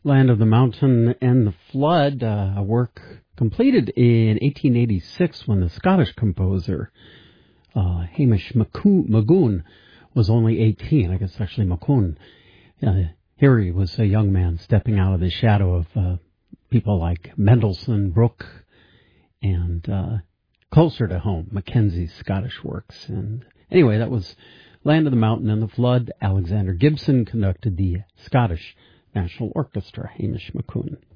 Land of the Mountain and the Flood, a work completed in 1886 when the Scottish composer Hamish Magoon was only 18. I guess actually Macoun. Here he was a young man stepping out of the shadow of people like Mendelssohn, Bruch, and closer to home, Mackenzie's Scottish works. And anyway, that was Land of the Mountain and the Flood. Alexander Gibson conducted the Scottish National Orchestra, Hamish Macoun.